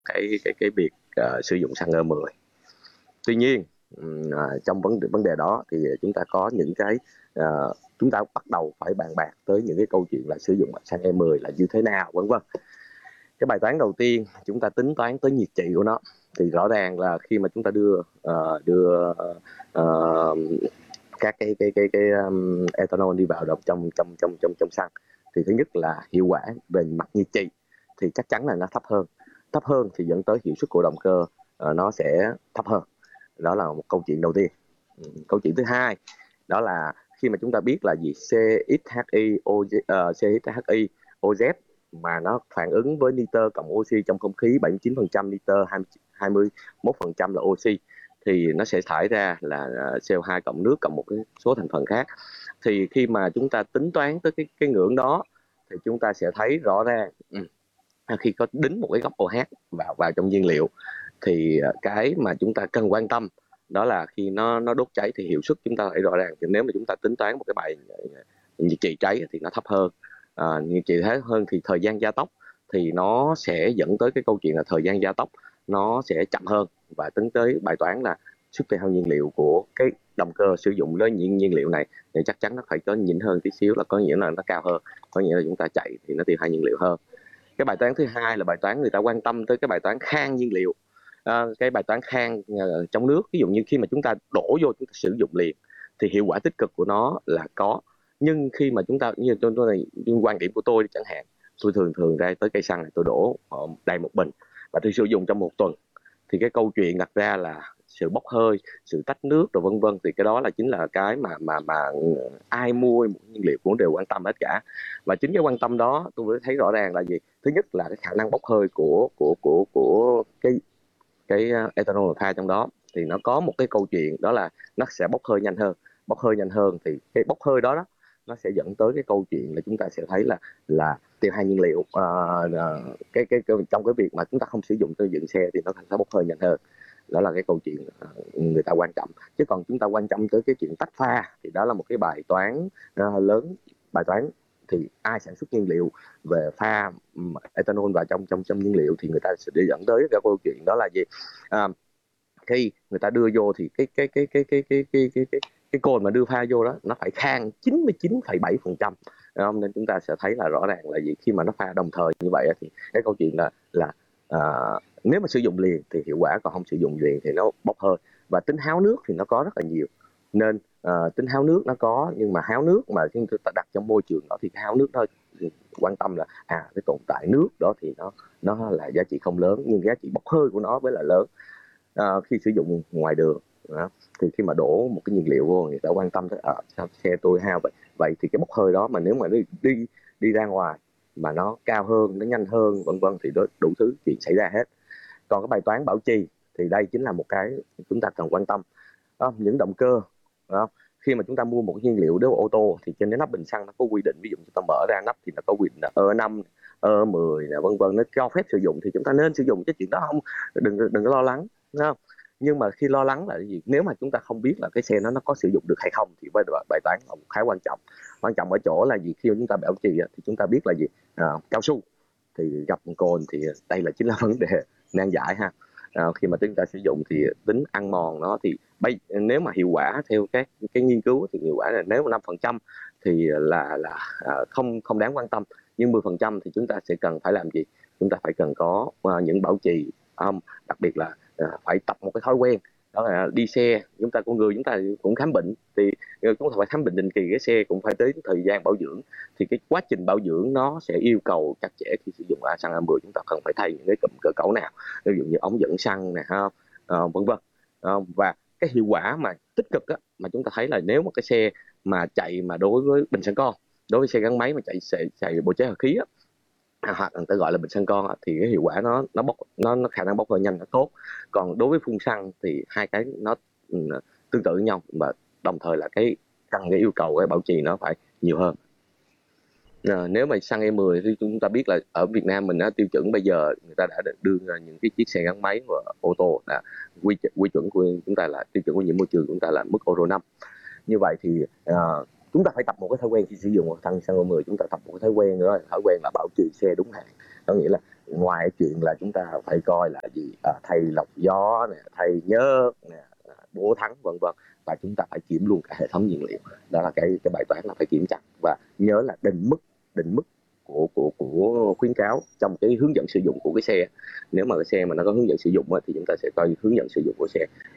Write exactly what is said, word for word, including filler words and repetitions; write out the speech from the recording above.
cái cái cái việc uh, sử dụng xăng E mười. Tuy nhiên uh, trong vấn đề vấn đề đó thì chúng ta có những cái uh, chúng ta bắt đầu phải bàn bạc tới những cái câu chuyện là sử dụng xăng E mười là như thế nào, vân vân. Cái bài toán đầu tiên chúng ta tính toán tới nhiệt trị của nó, thì rõ ràng là khi mà chúng ta đưa uh, đưa uh, các cái cái cái cái um, ethanol đi vào trong trong trong trong trong xăng, thì thứ nhất là hiệu quả về mặt nhiệt trị thì chắc chắn là nó thấp hơn. Thấp hơn thì dẫn tới hiệu suất của động cơ uh, nó sẽ thấp hơn. Đó là một câu chuyện đầu tiên. Ừ. Câu chuyện thứ hai đó là khi mà chúng ta biết là gì xê ích hát i o zét, uh, xê ích hát i o zét mà nó phản ứng với nitơ cộng oxy trong không khí bảy mươi chín phần trăm nitơ, hai mươi mốt phần trăm là oxy, thì nó sẽ thải ra là xê o hai cộng nước cộng một cái số thành phần khác. Thì khi mà chúng ta tính toán tới cái cái ngưỡng đó thì chúng ta sẽ thấy rõ ràng khi có đính một cái gốc OH vào vào trong nhiên liệu thì cái mà chúng ta cần quan tâm đó là khi nó nó đốt cháy thì hiệu suất chúng ta phải rõ ràng. Thì nếu mà chúng ta tính toán một cái bài nhiệt trị cháy thì nó thấp hơn, à, nhiệt trị thế hơn thì thời gian gia tốc thì nó sẽ dẫn tới cái câu chuyện là thời gian gia tốc nó sẽ chậm hơn, và tính tới bài toán là sức tiêu hao nhiên liệu của cái động cơ sử dụng với nhiên nhiên liệu này thì chắc chắn nó phải có nhỉnh hơn tí xíu, là có nghĩa là nó cao hơn, có nghĩa là chúng ta chạy thì nó tiêu hao nhiên liệu hơn. Cái bài toán thứ hai là bài toán người ta quan tâm tới cái bài toán khan nhiên liệu. À, cái bài toán khan uh, trong nước, ví dụ như khi mà chúng ta đổ vô chúng ta sử dụng liền thì hiệu quả tích cực của nó là có, nhưng khi mà chúng ta như tôi này, quan điểm của tôi chẳng hạn, tôi thường thường ra tới cây xăng này tôi đổ đầy một bình và tôi sử dụng trong một tuần, thì cái câu chuyện đặt ra là sự bốc hơi, sự tách nước rồi vân vân, thì cái đó là chính là cái mà mà mà ai mua nhiên liệu cũng đều quan tâm hết cả. Và chính cái quan tâm đó tôi mới thấy rõ ràng là gì, thứ nhất là cái khả năng bốc hơi của của của của cái cái ethanol pha trong đó, thì nó có một cái câu chuyện đó là nó sẽ bốc hơi nhanh hơn. Bốc hơi nhanh hơn thì cái bốc hơi đó đó nó sẽ dẫn tới cái câu chuyện là chúng ta sẽ thấy là là tiêu hao nhiên liệu, uh, cái, cái cái trong cái việc mà chúng ta không sử dụng cho dựng xe thì nó sẽ bốc hơi nhanh hơn. Đó là cái câu chuyện người ta quan trọng. Chứ còn chúng ta quan trọng tới cái chuyện tách pha thì đó là một cái bài toán uh, lớn. Bài toán thì ai sản xuất nhiên liệu về pha ethanol vào trong trong trong nhiên liệu thì người ta sẽ để dẫn tới cái câu chuyện đó là gì, à, khi người ta đưa vô thì cái cái cái cái cái cái cái cái cái cái cồn mà đưa pha vô đó nó phải khan chín mươi chín phẩy bảy phần trăm, nên chúng ta sẽ thấy là rõ ràng là gì, khi mà nó pha đồng thời như vậy thì cái câu chuyện là là à, nếu mà sử dụng liền thì hiệu quả, còn không sử dụng liền thì nó bốc hơi. Và tính háo nước thì nó có rất là nhiều, nên uh, tính háo nước nó có, nhưng mà háo nước mà chúng ta đặt trong môi trường đó thì háo nước thôi, quan tâm là à cái tồn tại nước đó thì nó nó là giá trị không lớn, nhưng giá trị bốc hơi của nó mới là lớn. À, khi sử dụng ngoài đường đó, thì khi mà đổ một cái nhiên liệu vô người ta quan tâm tới à, sao xe tôi hao vậy vậy thì cái bốc hơi đó mà nếu mà đi đi đi ra ngoài mà nó cao hơn, nó nhanh hơn vân vân thì đó, đủ thứ chuyện xảy ra hết. Còn cái bài toán bảo trì thì đây chính là một cái chúng ta cần quan tâm. Đó, những động cơ đó, khi mà chúng ta mua một cái nhiên liệu đối với ô tô thì trên cái nắp bình xăng nó có quy định, ví dụ chúng ta mở ra nắp thì nó có quy định là E năm, E mười là vân vân, nó cho phép sử dụng thì chúng ta nên sử dụng, cái chuyện đó không, đừng đừng có lo lắng, đúng không? Nhưng mà khi lo lắng là gì, nếu mà chúng ta không biết là cái xe nó nó có sử dụng được hay không thì bài, bài toán là khá quan trọng. Quan trọng ở chỗ là gì, khi chúng ta bảo trì thì chúng ta biết là gì, à, cao su thì gặp cồn thì đây là chính là vấn đề nan giải ha. À, khi mà chúng ta sử dụng thì tính ăn mòn nó thì bây nếu mà hiệu quả theo các cái nghiên cứu thì hiệu quả là nếu mà năm phần trăm thì là là à, không không đáng quan tâm, nhưng mười phần trăm thì chúng ta sẽ cần phải làm gì, chúng ta phải cần có uh, những bảo trì, um, đặc biệt là uh, phải tập một cái thói quen, đó là đi xe. Chúng ta con người chúng ta cũng khám bệnh thì chúng ta phải khám bệnh định kỳ, cái xe cũng phải tới thời gian bảo dưỡng, thì cái quá trình bảo dưỡng nó sẽ yêu cầu chặt chẽ. Khi sử dụng xăng E mười chúng ta cần phải thay những cái cụm cơ cấu nào, ví dụ như ống dẫn xăng nè ha, uh, vân vân. Uh, và cái hiệu quả mà tích cực á, mà chúng ta thấy là nếu mà cái xe mà chạy mà đối với bình xăng con, đối với xe gắn máy mà chạy chạy, chạy bộ chế hỏa khí á, hoặc người ta gọi là bình xăng con, thì cái hiệu quả nó nó bốc nó, nó khả năng bốc hơi nhanh, nó tốt. Còn đối với phun xăng thì hai cái nó um, tương tự với nhau, và đồng thời là cái cần cái yêu cầu cái bảo trì nó phải nhiều hơn. À, nếu mà xăng E mười thì chúng ta biết là ở Việt Nam mình á, tiêu chuẩn bây giờ người ta đã đưa ra những cái chiếc xe gắn máy và ô tô là quy quy chuẩn của chúng ta là tiêu chuẩn ô nhiễm môi trường của chúng ta là mức Euro năm. Như vậy thì à, chúng ta phải tập một cái thói quen khi sử dụng xăng xăng e mười, chúng ta tập một cái thói quen nữa, thói quen là bảo trì xe đúng hạn. Có nghĩa là ngoài chuyện là chúng ta phải coi là gì, à, thay lọc gió nè, thay nhớt nè, bổ thắng vân vân, và chúng ta phải kiểm luôn cả hệ thống nhiên liệu. Đó là cái cái bài toán là phải kiểm tra, và nhớ là định mức định mức của của của khuyến cáo trong cái hướng dẫn sử dụng của cái xe. Nếu mà cái xe mà nó có hướng dẫn sử dụng thì chúng ta sẽ coi hướng dẫn sử dụng của xe.